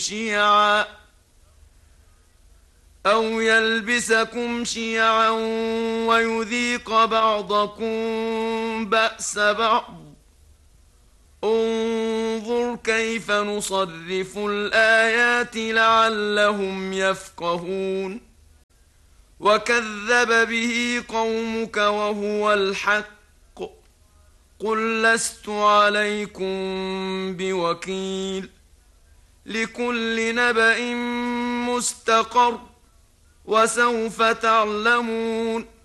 شيعا أو يلبسكم شيعا ويذيق بعضكم بأس بعض. انظر كيف نصرف الآيات لعلهم يفقهون. وكذب به قومك وهو الحق، قل لست عليكم بوكيل. لكل نبأ مستقر وسوف تعلمون.